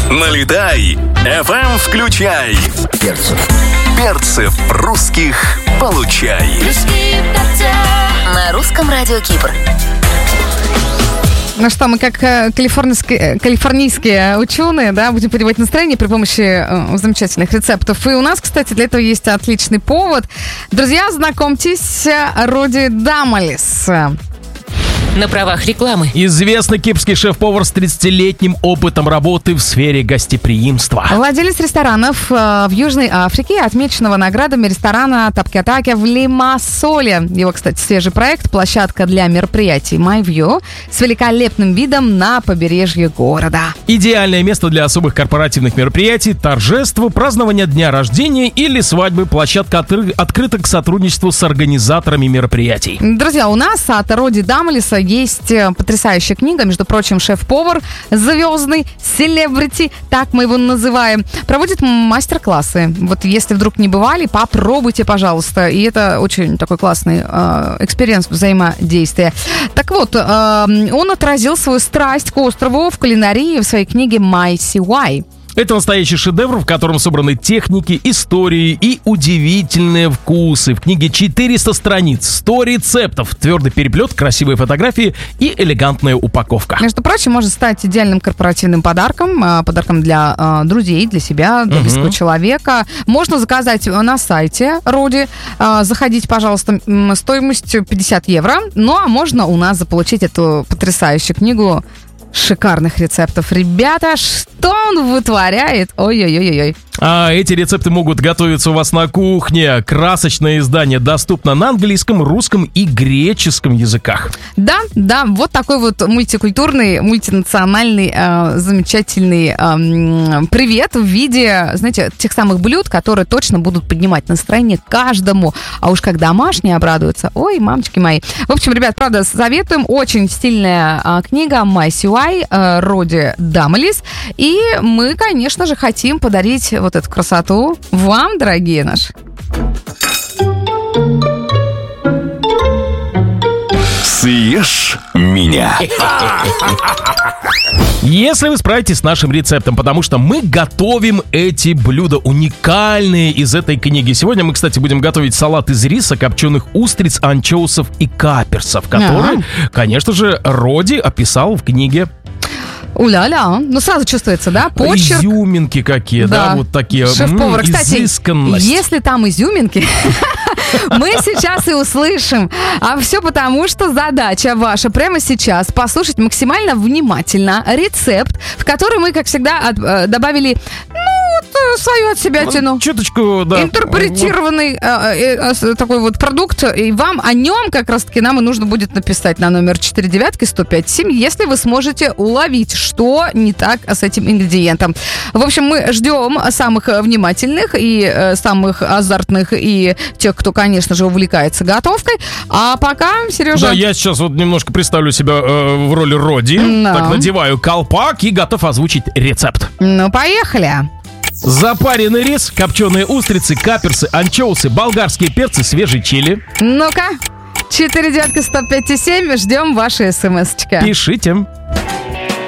Налетай, FM включай. Перцев русских получай. На русском радио Кипр. Ну что, мы как калифорнийские ученые, да, будем поднимать настроение при помощи замечательных рецептов. И у нас, кстати, для этого есть отличный повод. Друзья, знакомьтесь, Роди Дамалис. На правах рекламы. Известный кипрский шеф-повар с 30-летним опытом работы в сфере гостеприимства. Владелец ресторанов в Южной Африке, отмеченного наградами ресторана Тапкатаке в Лимассоле. Его, кстати, свежий проект – площадка для мероприятий My View с великолепным видом на побережье города. Идеальное место для особых корпоративных мероприятий, торжеств, празднования дня рождения или свадьбы. Площадка открыта к сотрудничеству с организаторами мероприятий. Друзья, у нас от Роди Дамалиса есть потрясающая книга, между прочим, шеф-повар, звездный, селебрити, так мы его называем, проводит мастер-классы. Вот если вдруг не бывали, попробуйте, пожалуйста. И это очень такой классный экспириенс взаимодействия. Так вот, он отразил свою страсть к острову в кулинарии в своей книге «My CY». Это настоящий шедевр, в котором собраны техники, истории и удивительные вкусы. В книге 400 страниц, 100 рецептов, твердый переплет, красивые фотографии и элегантная упаковка. Между прочим, может стать идеальным корпоративным подарком, подарком для друзей, для себя, для близкого человека. Можно заказать на сайте Роди. Заходите, пожалуйста, стоимость 50 евро. Ну, а можно у нас заполучить эту потрясающую книгу шикарных рецептов. Ребята, что он вытворяет? Ой-ой-ой-ой. А эти рецепты могут готовиться у вас на кухне. Красочное издание доступно на английском, русском и греческом языках. Да, вот такой вот мультикультурный, мультинациональный, замечательный привет в виде, знаете, тех самых блюд, которые точно будут поднимать настроение каждому. А уж как домашние обрадуются. Ой, мамочки мои. В общем, ребят, правда, советуем. Очень стильная книга My CY, Роди Дамалис. И мы, конечно же, хотим подарить вот эту красоту вам, дорогие наши. Съешь меня. Если вы справитесь с нашим рецептом, потому что мы готовим эти блюда уникальные из этой книги. Сегодня мы, кстати, будем готовить салат из риса, копченых устриц, анчоусов и каперсов, который, конечно же, Роди описал в книге. Уля-ля. Ну, сразу чувствуется, да? Почерк. Изюминки какие, да, вот такие. Шеф-повар. Кстати, изысканность. если там изюминки, мы сейчас и услышим. А все потому, что задача ваша прямо сейчас послушать максимально внимательно рецепт, в который мы, как всегда, добавили, свою от себя тяну. Чуточку, да. Интерпретированный такой вот продукт. И вам о нем как раз-таки нам и нужно будет написать на номер 49105-7, если вы сможете уловить, что не так с этим ингредиентом. В общем, мы ждем самых внимательных и самых азартных, и тех, кто, конечно же, увлекается готовкой. А пока, Сережа... Да, я сейчас вот немножко представлю себя в роли Роди. Так, надеваю колпак и готов озвучить рецепт. Ну, поехали! Запаренный рис, копченые устрицы, каперсы, анчоусы, болгарские перцы, свежий чили. Ну-ка, 49105-7, ждем ваши смс-очки. Пишите.